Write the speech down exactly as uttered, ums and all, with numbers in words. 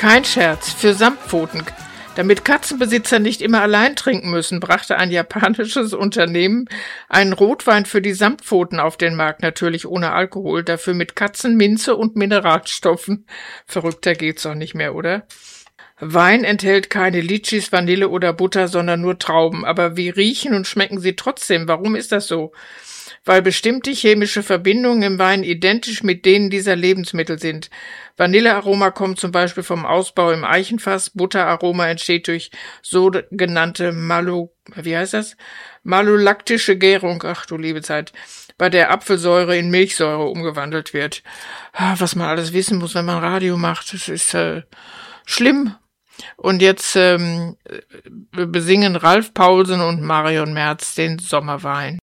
Kein Scherz, für Samtpfoten. Damit Katzenbesitzer nicht immer allein trinken müssen, brachte ein japanisches Unternehmen einen Rotwein für die Samtpfoten auf den Markt, natürlich ohne Alkohol, dafür mit Katzenminze und Mineralstoffen. Verrückter geht's doch nicht mehr, oder? Wein enthält keine Litschis, Vanille oder Butter, sondern nur Trauben. Aber wie riechen und schmecken sie trotzdem? Warum ist das so? Weil bestimmte chemische Verbindungen im Wein identisch mit denen dieser Lebensmittel sind. Vanillearoma kommt zum Beispiel vom Ausbau im Eichenfass, Butteraroma entsteht durch sogenannte Malo, wie heißt das? Malolaktische Gärung, ach du liebe Zeit, bei der Apfelsäure in Milchsäure umgewandelt wird. Was man alles wissen muss, wenn man Radio macht, das ist äh, schlimm. Und jetzt ähm, besingen Ralf Paulsen und Marion Merz den Sommerwein.